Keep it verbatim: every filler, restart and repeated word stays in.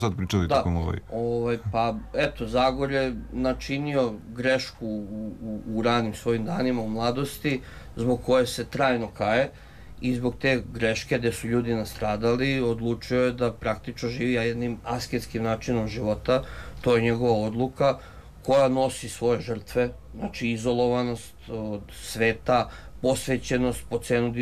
sad pričali Da, tokom ovaj... ovaj, pa eto, Zagorje načinio grešku u, u, u ranim svojim danima, u mladosti, zbog koje se trajno kaje i zbog te greške gde su ljudi nastradali, odlučio je da praktično živi jednim asketskim načinom života. To je njegova odluka koja nosi svoje žrtve, znači izolovanost od sveta, posvećenost po cenu